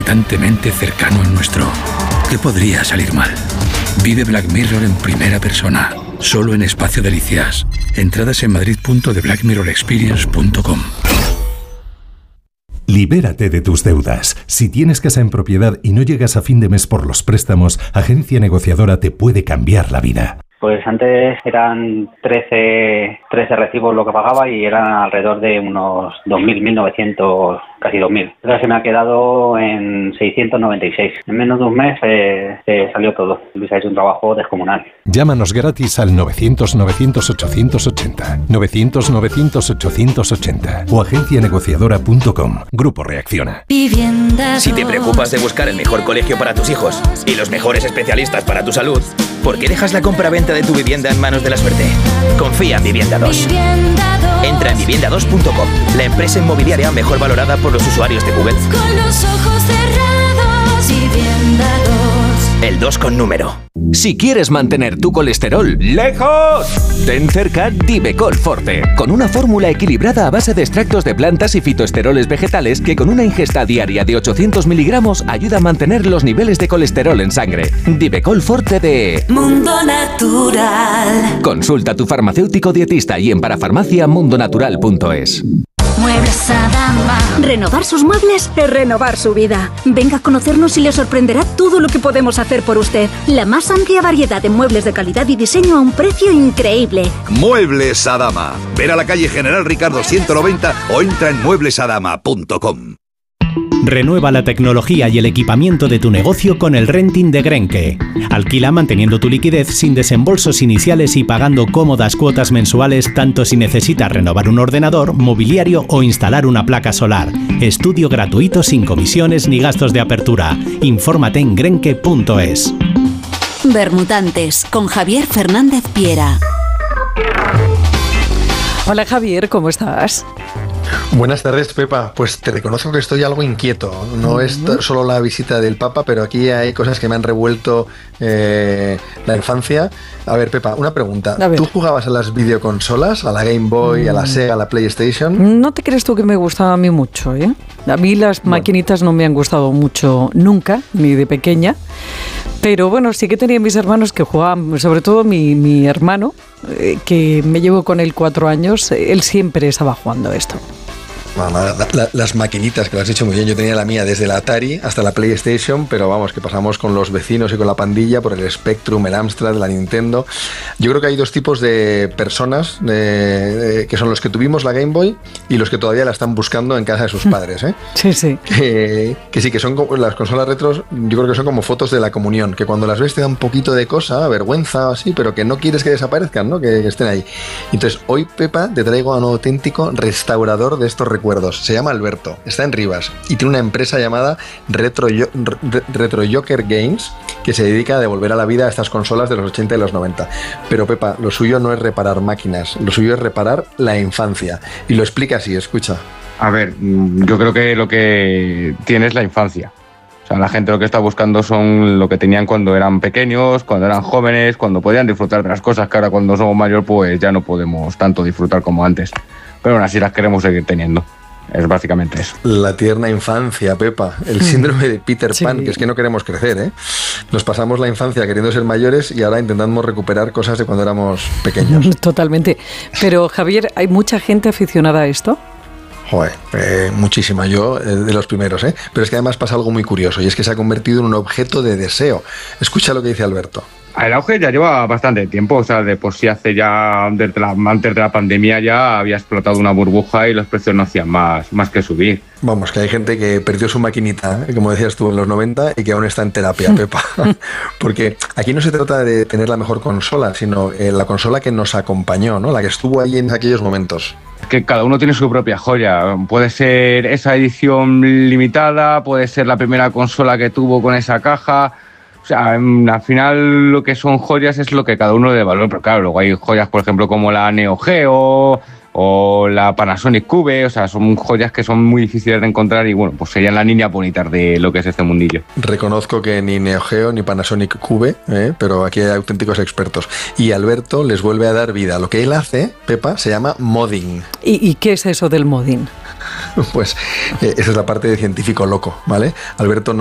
Constantemente cercano al nuestro. ¿Qué podría salir mal? Vive Black Mirror en primera persona, solo en Espacio Delicias. Entradas en madrid.theblackmirrorexperience.com. Libérate de tus deudas. Si tienes casa en propiedad y no llegas a fin de mes por los préstamos, Agencia Negociadora te puede cambiar la vida. Pues antes eran 13 recibos lo que pagaba y eran alrededor de unos 2.000, 1.900, casi 2.000. Ahora se me ha quedado en 696. En menos de un mes salió todo. Luis ha hecho un trabajo descomunal. Llámanos gratis al 900-900-880, 900-900-880 o agencianegociadora.com. Grupo Reacciona. Si te preocupas de buscar el mejor colegio para tus hijos y los mejores especialistas para tu salud, ¿por qué dejas la compra-venta de tu vivienda en manos de la suerte? Confía en Vivienda 2. Entra en vivienda2.com, la empresa inmobiliaria mejor valorada por los usuarios de Google. Con los ojos cerrados, Vivienda 2. El 2 con número. Si quieres mantener tu colesterol lejos, ten cerca Divecol Forte, con una fórmula equilibrada a base de extractos de plantas y fitoesteroles vegetales que con una ingesta diaria de 800 miligramos ayuda a mantener los niveles de colesterol en sangre. Divecol Forte de Mundo Natural. Consulta a tu farmacéutico dietista y en parafarmaciamundonatural.es. Muebles Adama. Renovar sus muebles es renovar su vida. Venga a conocernos y le sorprenderá todo lo que podemos hacer por usted. La más amplia variedad de muebles de calidad y diseño a un precio increíble. Muebles Adama. Ven a la calle General Ricardo 190 o entra en mueblesadama.com. Renueva la tecnología y el equipamiento de tu negocio con el renting de Grenke. Alquila manteniendo tu liquidez sin desembolsos iniciales y pagando cómodas cuotas mensuales tanto si necesitas renovar un ordenador, mobiliario o instalar una placa solar. Estudio gratuito sin comisiones ni gastos de apertura. Infórmate en grenke.es. Bermutantes con Javier Fernández Piera. Hola Javier, ¿cómo estás? Buenas tardes, Pepa. Pues te reconozco que estoy algo inquieto. No es solo la visita del Papa, pero aquí hay cosas que me han revuelto la infancia. A ver, Pepa, una pregunta. ¿Tú jugabas a las videoconsolas? ¿A la Game Boy, a la Sega, a la PlayStation? No te crees tú que me gustaba a mí mucho, ¿eh? A mí las maquinitas no me han gustado mucho nunca, ni de pequeña. Pero bueno, sí que tenía mis hermanos que jugaban, sobre todo mi hermano, que me llevo con él 4 años, él siempre estaba jugando esto. Las maquinitas, que lo has dicho muy bien. Yo tenía la mía desde la Atari hasta la PlayStation, pero vamos, que pasamos con los vecinos y con la pandilla por el Spectrum, el Amstrad, la Nintendo. Yo creo que hay dos tipos de personas, que son los que tuvimos la Game Boy y los que todavía la están buscando en casa de sus padres, ¿eh? Sí, sí. Que sí, que son como las consolas retros. Yo creo que son como fotos de la comunión, que cuando las ves te da un poquito de cosa, vergüenza o así, pero que no quieres que desaparezcan, ¿no? Que estén ahí. Entonces, hoy, Pepa, te traigo a un auténtico restaurador de estos recuerdos. Se llama Alberto, está en Rivas y tiene una empresa llamada Retro Joker Games, que se dedica a devolver a la vida a estas consolas de los 80 y los 90. Pero Pepa, lo suyo no es reparar máquinas, lo suyo es reparar la infancia. Y lo explica así, escucha. A ver, yo creo que lo que tiene es la infancia. O sea, la gente lo que está buscando son lo que tenían cuando eran pequeños, cuando eran jóvenes, cuando podían disfrutar de las cosas que ahora cuando somos mayores pues ya no podemos tanto disfrutar como antes. Pero aún así las queremos seguir teniendo. Es básicamente eso. La tierna infancia, Pepa. El síndrome de Peter Pan, sí. Que es que no queremos crecer, ¿eh? Nos pasamos la infancia queriendo ser mayores y ahora intentamos recuperar cosas de cuando éramos pequeños. Totalmente. Pero, Javier, ¿hay mucha gente aficionada a esto? Joder, muchísima. Yo, de los primeros, ¿eh? Pero es que además pasa algo muy curioso y es que se ha convertido en un objeto de deseo. Escucha lo que dice Alberto. El auge ya lleva bastante tiempo, o sea, de por sí antes de la pandemia ya había explotado una burbuja y los precios no hacían más que subir. Vamos, que hay gente que perdió su maquinita, como decías tú, en los 90 y que aún está en terapia, Pepa. Porque aquí no se trata de tener la mejor consola, sino la consola que nos acompañó, ¿no? La que estuvo ahí en aquellos momentos. Que cada uno tiene su propia joya. Puede ser esa edición limitada, puede ser la primera consola que tuvo con esa caja. O sea, al final lo que son joyas es lo que cada uno le da valor, pero claro, luego hay joyas, por ejemplo, como la Neo Geo o la Panasonic Cube, o sea, son joyas que son muy difíciles de encontrar y bueno, pues serían la niña bonita de lo que es este mundillo. Reconozco que ni Neo Geo ni Panasonic Cube, pero aquí hay auténticos expertos. Y Alberto les vuelve a dar vida. Lo que él hace, Pepa, se llama modding. ¿Y qué es eso del modding? Pues esa es la parte de científico loco, ¿vale? Alberto